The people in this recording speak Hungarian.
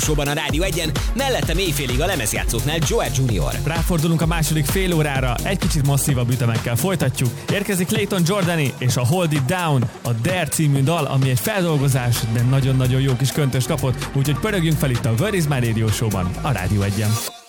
Showban a Rádió 1-en, mellettem éjfélig a lemezjátszóknál Joel Junior. Ráfordulunk a második fél órára, egy kicsit masszívabb ütemekkel folytatjuk. Érkezik Clayton Jordani és a Hold It Down, a Dare című dal, ami egy feldolgozás, de nagyon-nagyon jó kis köntös kapott, úgyhogy pörögjünk fel itt a Where Is My Radio Showban, a Rádió 1-en.